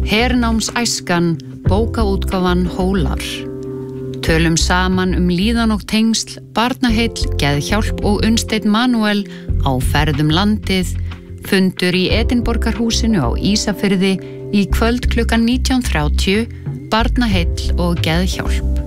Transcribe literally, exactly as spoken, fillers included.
Hernámsæskan, bókaútgáfan Hólar. Tölum saman um líðan og tengsl, barnaheill, geðhjálp og Unnsteinn Manuel á ferðum landið, fundur í Edinborgarhúsinu á Ísafirði í kvöld klukkan nítján þrjátíu, barnaheill og geðhjálp.